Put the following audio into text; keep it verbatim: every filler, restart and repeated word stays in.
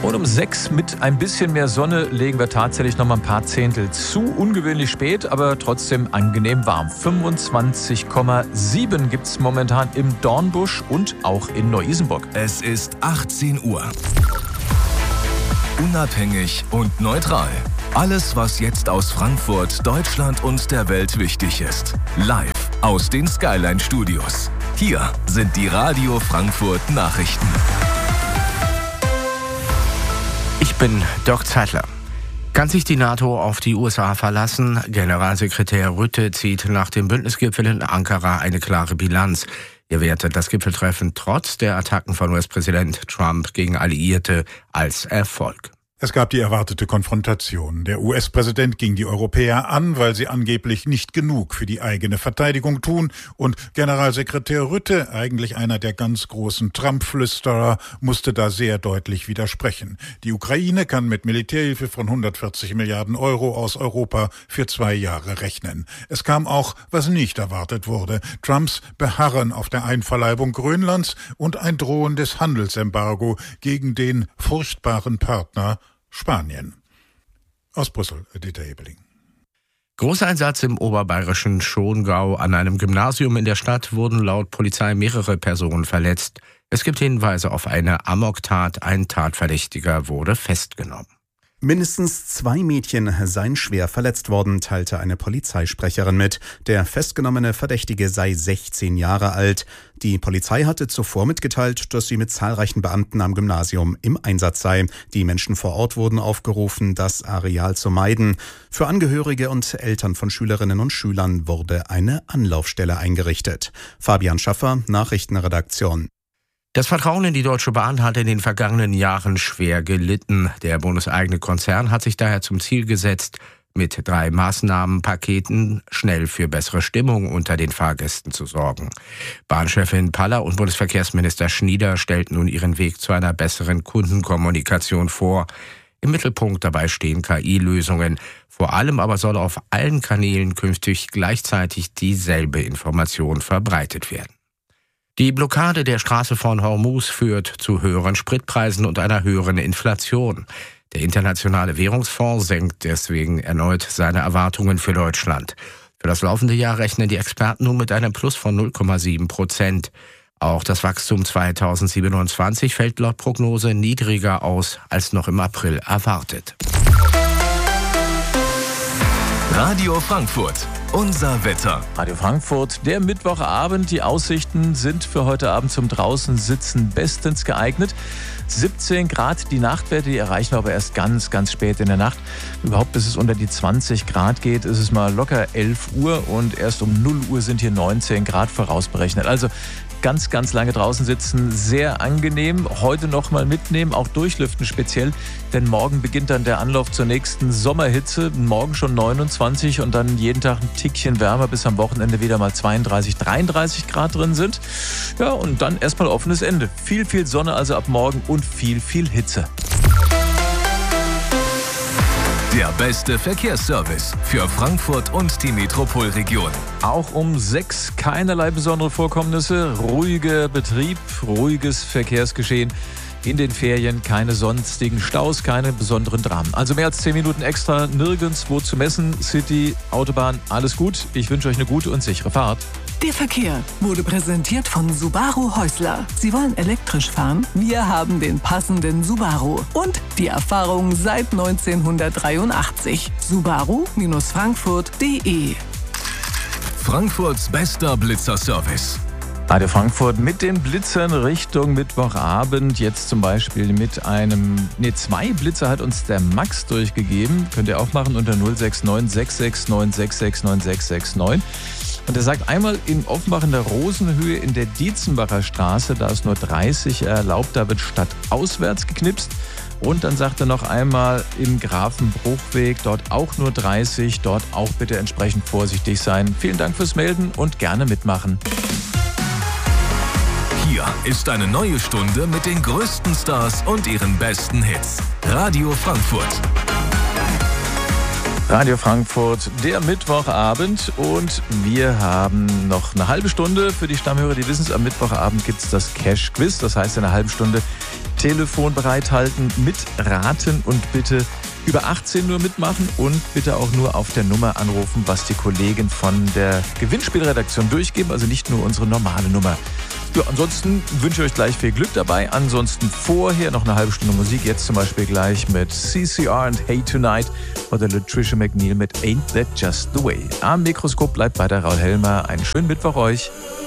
Und um sechs mit ein bisschen mehr Sonne legen wir tatsächlich noch mal ein paar Zehntel zu. Ungewöhnlich spät, aber trotzdem angenehm warm. fünfundzwanzig Komma sieben gibt es momentan im Dornbusch und auch in Neu-Isenburg. Es ist achtzehn Uhr. Unabhängig und neutral. Alles, was jetzt aus Frankfurt, Deutschland und der Welt wichtig ist. Live aus den Skyline Studios. Hier sind die Radio Frankfurt Nachrichten. Ich bin Dirk Zeitler. Kann sich die NATO auf die U S A verlassen? Generalsekretär Rutte zieht nach dem Bündnisgipfel in Ankara eine klare Bilanz. Er wertet das Gipfeltreffen trotz der Attacken von U S-Präsident Trump gegen Alliierte als Erfolg. Es gab die erwartete Konfrontation. Der U S-Präsident ging die Europäer an, weil sie angeblich nicht genug für die eigene Verteidigung tun. Und Generalsekretär Rutte, eigentlich einer der ganz großen Trump-Flüsterer, musste da sehr deutlich widersprechen. Die Ukraine kann mit Militärhilfe von hundertvierzig Milliarden Euro aus Europa für zwei Jahre rechnen. Es kam auch, was nicht erwartet wurde. Trumps Beharren auf der Einverleibung Grönlands und ein drohendes Handelsembargo gegen den furchtbaren Partner Spanien. Aus Brüssel, Dieter Hebeling. Großeinsatz im oberbayerischen Schongau. An einem Gymnasium in der Stadt wurden laut Polizei mehrere Personen verletzt. Es gibt Hinweise auf eine Amoktat. Ein Tatverdächtiger wurde festgenommen. Mindestens zwei Mädchen seien schwer verletzt worden, teilte eine Polizeisprecherin mit. Der festgenommene Verdächtige sei sechzehn Jahre alt. Die Polizei hatte zuvor mitgeteilt, dass sie mit zahlreichen Beamten am Gymnasium im Einsatz sei. Die Menschen vor Ort wurden aufgerufen, das Areal zu meiden. Für Angehörige und Eltern von Schülerinnen und Schülern wurde eine Anlaufstelle eingerichtet. Fabian Schaffer, Nachrichtenredaktion. Das Vertrauen in die Deutsche Bahn hat in den vergangenen Jahren schwer gelitten. Der bundeseigene Konzern hat sich daher zum Ziel gesetzt, mit drei Maßnahmenpaketen schnell für bessere Stimmung unter den Fahrgästen zu sorgen. Bahnchefin Paller und Bundesverkehrsminister Schnieder stellten nun ihren Weg zu einer besseren Kundenkommunikation vor. Im Mittelpunkt dabei stehen K I-Lösungen. Vor allem aber soll auf allen Kanälen künftig gleichzeitig dieselbe Information verbreitet werden. Die Blockade der Straße von Hormuz führt zu höheren Spritpreisen und einer höheren Inflation. Der Internationale Währungsfonds senkt deswegen erneut seine Erwartungen für Deutschland. Für das laufende Jahr rechnen die Experten nun mit einem Plus von null Komma sieben Prozent. Auch das Wachstum zweitausendsiebenundzwanzig fällt laut Prognose niedriger aus als noch im April erwartet. Radio Frankfurt. Unser Wetter. Radio Frankfurt, der Mittwochabend. Die Aussichten sind für heute Abend zum Draußensitzen bestens geeignet. siebzehn Grad, die Nachtwerte, die erreichen wir aber erst ganz, ganz spät in der Nacht. Überhaupt bis es unter die zwanzig Grad geht, ist es mal locker elf Uhr und erst um null Uhr sind hier neunzehn Grad vorausberechnet. Also ganz, ganz lange draußen sitzen, sehr angenehm. Heute noch mal mitnehmen, auch durchlüften speziell, denn morgen beginnt dann der Anlauf zur nächsten Sommerhitze. Morgen schon neunundzwanzig und dann jeden Tag ein Tickchen wärmer, bis am Wochenende wieder mal zweiunddreißig, dreiunddreißig Grad drin sind. Ja, und dann erstmal offenes Ende. Viel, viel Sonne also ab morgen und viel, viel Hitze. Der beste Verkehrsservice für Frankfurt und die Metropolregion. Auch um sechs keinerlei besondere Vorkommnisse, ruhiger Betrieb, ruhiges Verkehrsgeschehen. In den Ferien keine sonstigen Staus, keine besonderen Dramen. Also mehr als zehn Minuten extra, nirgendwo zu messen. City, Autobahn, alles gut. Ich wünsche euch eine gute und sichere Fahrt. Der Verkehr wurde präsentiert von Subaru Häusler. Sie wollen elektrisch fahren? Wir haben den passenden Subaru. Und die Erfahrung seit neunzehnhundertdreiundachtzig. Subaru Frankfurt punkt de. Frankfurts bester Blitzerservice. Radio Frankfurt mit den Blitzern Richtung Mittwochabend. Jetzt zum Beispiel mit einem, ne, zwei Blitzer hat uns der Max durchgegeben. Könnt ihr auch machen unter null sechs neun sechs sechs neun sechs sechs neun sechs sechs neun. Und er sagt einmal in Offenbach in der Rosenhöhe in der Dietzenbacher Straße, da ist nur dreißig erlaubt, da wird statt auswärts geknipst. Und dann sagt er noch einmal im Grafenbruchweg, dort auch nur dreißig, dort auch bitte entsprechend vorsichtig sein. Vielen Dank fürs Melden und gerne mitmachen. Hier ist eine neue Stunde mit den größten Stars und ihren besten Hits. Radio Frankfurt. Radio Frankfurt, der Mittwochabend und wir haben noch eine halbe Stunde für die Stammhörer, die wissen es, am Mittwochabend gibt es das Cash-Quiz, das heißt in einer halben Stunde Telefon bereithalten, mitraten und bitte über achtzehn nur mitmachen und bitte auch nur auf der Nummer anrufen, was die Kollegen von der Gewinnspielredaktion durchgeben, also nicht nur unsere normale Nummer. Ja, ansonsten wünsche ich euch gleich viel Glück dabei. Ansonsten vorher noch eine halbe Stunde Musik. Jetzt zum Beispiel gleich mit C C R und Hey Tonight oder Latricia McNeil mit Ain't That Just The Way. Am Mikroskop bleibt weiter Raul Helmer. Einen schönen Mittwoch euch.